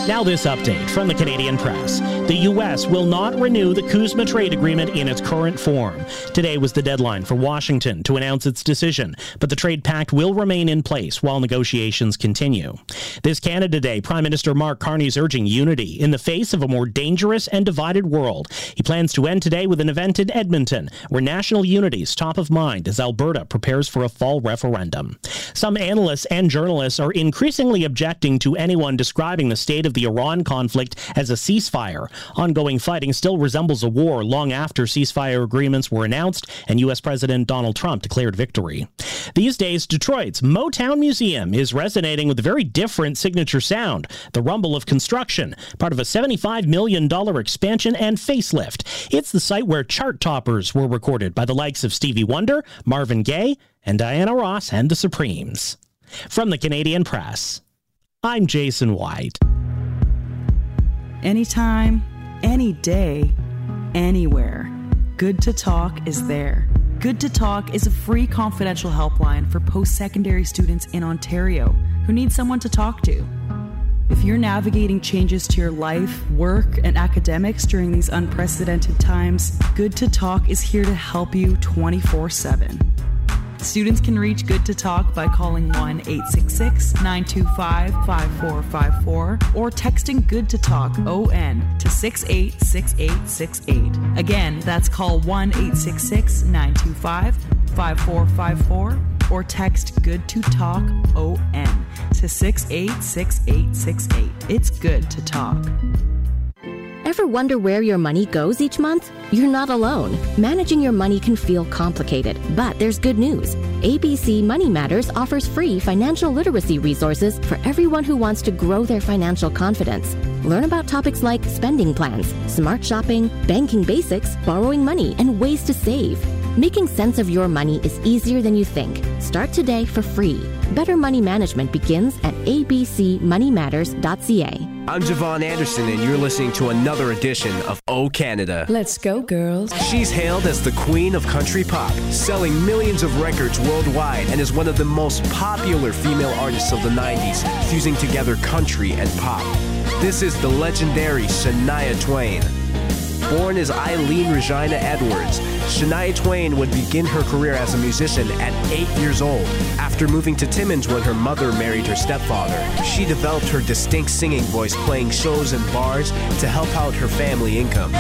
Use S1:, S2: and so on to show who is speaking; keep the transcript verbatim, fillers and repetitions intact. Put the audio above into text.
S1: Now this update from the Canadian Press. The U S will not renew the CUSMA trade agreement in its current form. Today was the deadline for Washington to announce its decision, but the trade pact will remain in place while negotiations continue. This Canada Day, Prime Minister Mark Carney is urging unity in the face of a more dangerous and divided world. He plans to end today with an event in Edmonton, where national unity is top of mind as Alberta prepares for a fall referendum. Some analysts and journalists are increasingly objecting to anyone describing the state of the Iran conflict as a ceasefire. Ongoing fighting still resembles a war long after ceasefire agreements were announced and U S President Donald Trump declared victory. These days, Detroit's Motown Museum is resonating with a very different signature sound, the rumble of construction, part of a seventy-five million dollars expansion and facelift. It's the site where chart toppers were recorded by the likes of Stevie Wonder, Marvin Gaye, and Diana Ross and the Supremes. From the Canadian Press, I'm Jason White.
S2: Anytime, any day, anywhere. Good to Talk is there. Good to Talk is a free confidential helpline for post-secondary students in Ontario who need someone to talk to. If you're navigating changes to your life, work, and academics during these unprecedented times, Good to Talk is here to help you twenty-four seven. Students can reach Good to Talk by calling one eight six six, nine two five, five four five four or texting Good to Talk O N to six eight six eight six eight. Again, that's call one eight six six, nine two five, five four five four or text Good to Talk O N to six eight six eight six eight. It's Good to Talk.
S3: Ever wonder where your money goes each month? You're not alone. Managing your money can feel complicated, but there's good news. A B C Money Matters offers free financial literacy resources for everyone who wants to grow their financial confidence. Learn about topics like spending plans, smart shopping, banking basics, borrowing money, and ways to save. Making sense of your money is easier than you think. Start today for free. Better money management begins at a b c money matters dot c a.
S4: I'm Javon Anderson, and you're listening to another edition of O Canada.
S5: Let's go, girls.
S4: She's hailed as the queen of country pop, selling millions of records worldwide, and is one of the most popular female artists of the nineties, fusing together country and pop. This is the legendary Shania Twain. Born as Eileen Regina Edwards, Shania Twain would begin her career as a musician at eight years old. After moving to Timmins when her mother married her stepfather, she developed her distinct singing voice playing shows in bars to help out her family income.